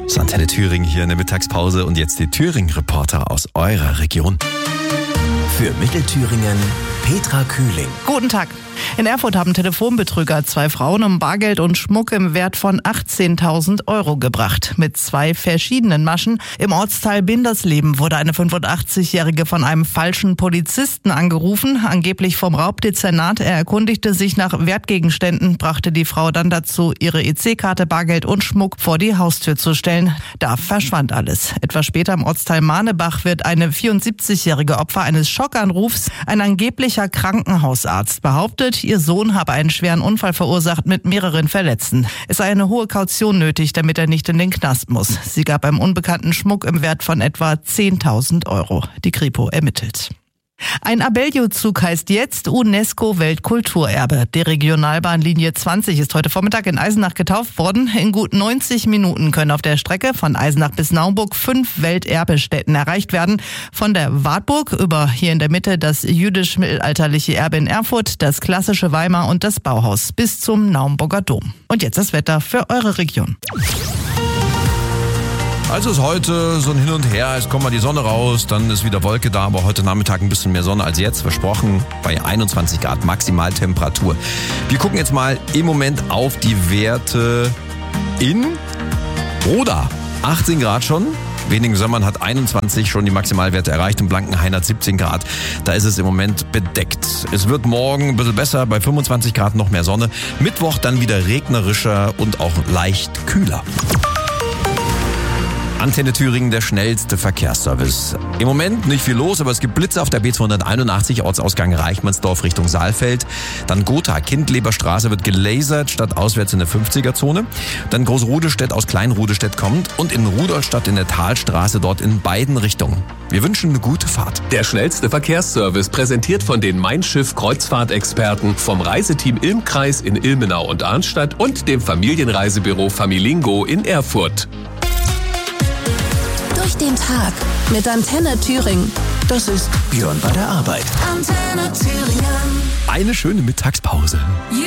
Antenne Thüringen hier in der Mittagspause und jetzt die Thüringen-Reporter aus eurer Region. Für Mittelthüringen Petra Kühling. Guten Tag. In Erfurt haben Telefonbetrüger 2 Frauen um Bargeld und Schmuck im Wert von 18.000 Euro gebracht. Mit 2 verschiedenen Maschen. Im Ortsteil Bindersleben wurde eine 85-Jährige von einem falschen Polizisten angerufen, angeblich vom Raubdezernat. Er erkundigte sich nach Wertgegenständen, brachte die Frau dann dazu, ihre EC-Karte, Bargeld und Schmuck vor die Haustür zu stellen. Da verschwand alles. Etwas später im Ortsteil Mahnebach wird eine 74-jährige Opfer eines Schockanrufs. Ein angeblicher Krankenhausarzt behauptet, ihr Sohn habe einen schweren Unfall verursacht mit mehreren Verletzten. Es sei eine hohe Kaution nötig, damit er nicht in den Knast muss. Sie gab einem Unbekannten Schmuck im Wert von etwa 10.000 Euro. Die Kripo ermittelt. Ein Abellio-Zug heißt jetzt UNESCO-Weltkulturerbe. Die Regionalbahnlinie 20 ist heute Vormittag in Eisenach getauft worden. In gut 90 Minuten können auf der Strecke von Eisenach bis Naumburg 5 Welterbestätten erreicht werden. Von der Wartburg über hier in der Mitte das jüdisch-mittelalterliche Erbe in Erfurt, das klassische Weimar und das Bauhaus bis zum Naumburger Dom. Und jetzt das Wetter für eure Region. Also ist heute so ein Hin und Her, es kommt mal die Sonne raus, dann ist wieder Wolke da, aber heute Nachmittag ein bisschen mehr Sonne als jetzt, versprochen, bei 21 Grad Maximaltemperatur. Wir gucken jetzt mal im Moment auf die Werte in Roda. 18 Grad schon. Wenigen Sömmern hat 21 schon die Maximalwerte erreicht, in Blankenhain hat 17 Grad. Da ist es im Moment bedeckt. Es wird morgen ein bisschen besser, bei 25 Grad noch mehr Sonne. Mittwoch dann wieder regnerischer und auch leicht kühler. Antenne Thüringen, der schnellste Verkehrsservice. Im Moment nicht viel los, aber es gibt Blitze auf der B281, Ortsausgang Reichmannsdorf Richtung Saalfeld. Dann Gotha, Kindleberstraße wird gelasert, statt auswärts in der 50er-Zone. Dann Großrudestedt aus Kleinrudestedt kommt und in Rudolstadt in der Talstraße dort in beiden Richtungen. Wir wünschen eine gute Fahrt. Der schnellste Verkehrsservice präsentiert von den Mein Schiff Kreuzfahrtexperten vom Reiseteam Ilmkreis in Ilmenau und Arnstadt und dem Familienreisebüro Familingo in Erfurt. Durch den Tag mit Antenne Thüringen. Das ist Björn bei der Arbeit. Antenne Thüringen. Eine schöne Mittagspause.